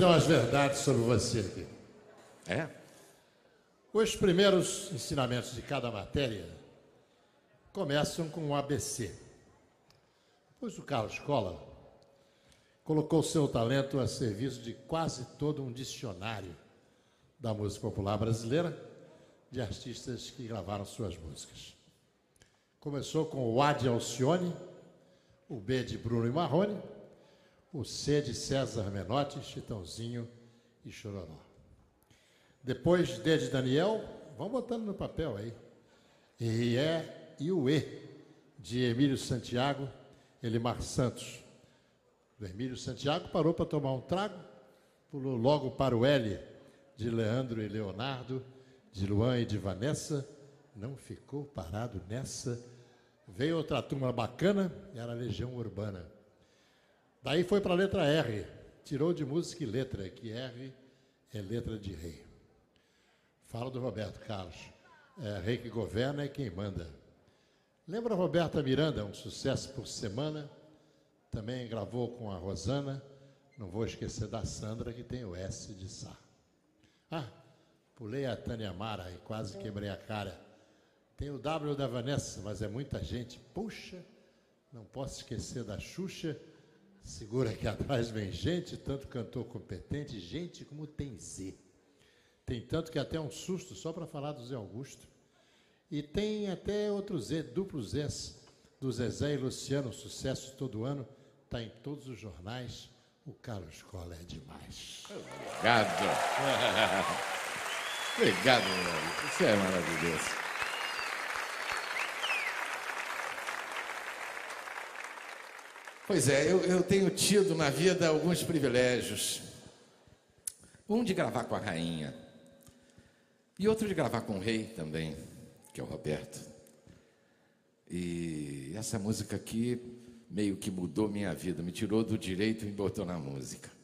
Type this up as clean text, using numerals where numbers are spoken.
dizer umas verdades sobre você aqui. É? Os primeiros ensinamentos de cada matéria começam com o ABC. Pois o Carlos Cola colocou seu talento a serviço de quase todo um dicionário da música popular brasileira, de artistas que gravaram suas músicas. Começou com o A de Alcione, o B de Bruno e Marrone, o C de César Menotti, Chitãozinho e Chororó. Depois D de Daniel, vamos botando no papel aí, e o E de Emílio Santiago, Elimar Santos. O Emílio Santiago parou para tomar um trago, pulou logo para o L de Leandro e Leonardo, de Luan e de Vanessa, não ficou parado nessa. Veio outra turma bacana, era a Legião Urbana. Daí foi para a letra R, tirou de música e letra, que R é letra de rei. Fala do Roberto Carlos, é rei que governa é quem manda. Lembra a Roberta Miranda, um sucesso por semana, também gravou com a Rosana, não vou esquecer da Sandra, que tem o S de Sá. Ah, pulei a Tânia Mara e quase quebrei a cara. Tem o W da Vanessa, mas é muita gente. Puxa, não posso esquecer da Xuxa. Segura que atrás vem gente, tanto cantor competente, gente como tem Z. Tem tanto que até um susto só para falar do Zé Augusto. E tem até outro Z, duplo Zs, do Zezé e Luciano, sucesso todo ano, está em todos os jornais. O Carlos Cola é demais. Obrigado. Obrigado, meu amigo. Isso é maravilhoso. Pois é, eu tenho tido na vida alguns privilégios. Um de gravar com a rainha e outro de gravar com o rei também, que é o Roberto. E essa música aqui meio que mudou minha vida, me tirou do direito e me botou na música.